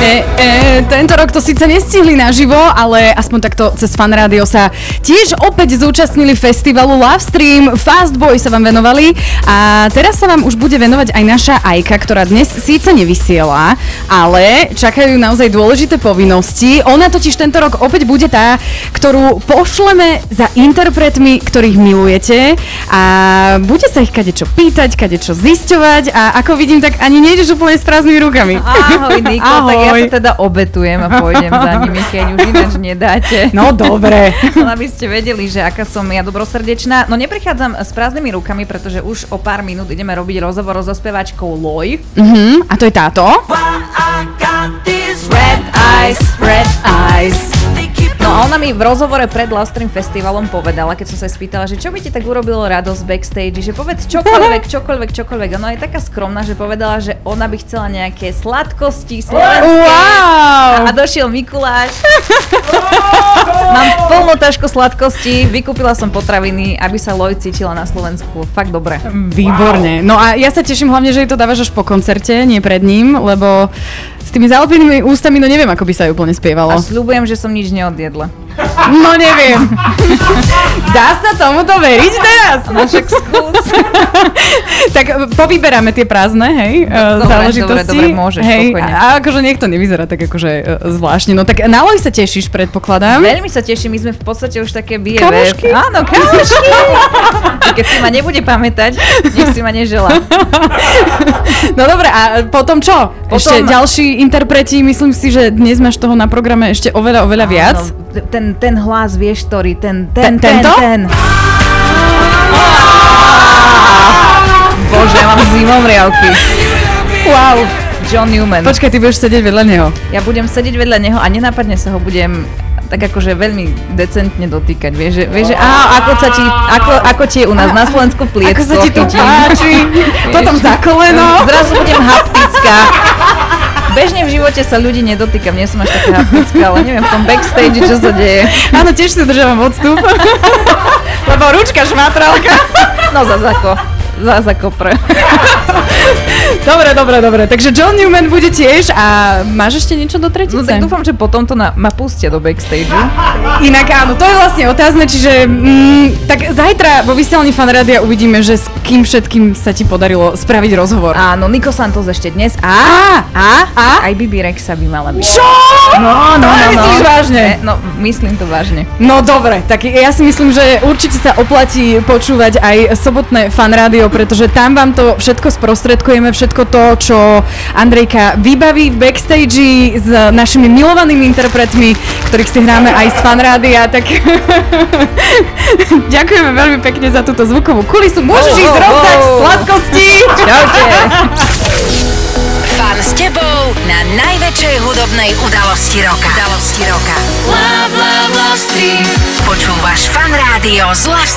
Tento rok to síce nestihli naživo, ale aspoň takto cez Fan Rádio sa tiež opäť zúčastnili festivalu Lovestream. Fastboy sa vám venovali a teraz sa vám už bude venovať aj naša Ajka, ktorá dnes síce nevysiela, ale čakajú naozaj dôležité povinnosti. Ona totiž tento rok opäť bude tá, ktorú pošleme za interpretmi, ktorých milujete a bude sa ich kadečo pýtať, kadečo zisťovať a ako vidím, tak ani nejdeš úplne s prázdnymi rukami. Ahoj, Niko, tak ja sa teda obetujem a pôjdem za nimi, keď už ináč nedáte. No dobre. Aby ste vedeli, že aká som ja dobrosrdečná. No neprichádzam s prázdnymi rukami, pretože už o pár minút ideme robiť rozhovor so speváčkou Loj. A to je táto. Red eyes. No a ona mi v rozhovore pred Lovestream festivalom povedala, keď som sa spýtala, že čo by ti tak urobilo radosť backstage, že povedz čokoľvek. Ona je taká skromná, že povedala, že ona by chcela nejaké sladkosti slovenské. Wow. A došiel Mikuláš. Mám plnú tašku sladkostí, vykúpila som potraviny, aby sa Loj cítila na Slovensku. Fakt dobre. Výborne. No a ja sa teším hlavne, že jej to dávaš až po koncerte, nie pred ním, lebo s tými zalepenými ústami, no neviem, ako by sa ju úplne spievalo. A sľubujem, že som nič neodjedla. No neviem. Dá sa tomuto veriť teraz? No však skús. Tak povyberáme tie prázdne, hej, záležitosti. Dobre, môžeš, hej, spokojne. a akože niekto nevyzerá tak akože zvláštne. No tak na Loj sa tešíš, predpokladám. Veľmi sa teším, my sme v podstate už také BFF. Kamošky? Áno, kamošky. Keď si ma nebude pamätať, nech si ma neželá. No dobre, a potom čo? Ešte ďalší interpreti, myslím si, že dnes máš toho na programe ešte oveľa viac. Áno, ten hlas, vieš, ktorý, ten. Bože, ja mám zimomriavky. Wow. John Newman. Počkaj, ty budeš sedieť vedľa neho. Ja budem sedieť vedľa neho a nenápadne sa ho budem tak akože veľmi decentne dotýkať, vieš, že ako ti je u nás na Slovensku pliecko. Ako sa ti to páči, potom za koleno. Zrazu budem haptická. Bežne v živote sa ľudí nedotýkam, nie som až taká haptická, ale neviem v tom backstage, čo sa deje. Áno, tiež si držávam odstup. Lebo ručka šmatralka. No zasa kopre. Dobre. Takže John Newman bude tiež a máš ešte niečo do tretice? No tak dúfam, že potom to ma pustia do backstage. Inak áno, to je vlastne otázne, čiže tak zajtra vo vysielaní Fan Rádia uvidíme, že s kým všetkým sa ti podarilo spraviť rozhovor. Áno, Nico Santos ešte dnes a aj Bibi Rexa by mala byť. Čo? No. Myslíš vážne? No, myslím to vážne. No dobre, tak ja si myslím, že určite sa oplatí počúvať aj sobotné Fan Rádio, pretože tam vám to všetko sprostredkujeme, všetko to, čo Andrejka vybaví v backstage s našimi milovanými interpretmi, ktorých si hráme aj z Fan Rádia, tak ďakujeme veľmi pekne za túto zvukovú kulisu. Môžeš ísť rozdať sladkosti! Čaute! Fan s tebou na najväčšej hudobnej udalosti roka. Love Stream. Počúvaš Fan Rádio s Love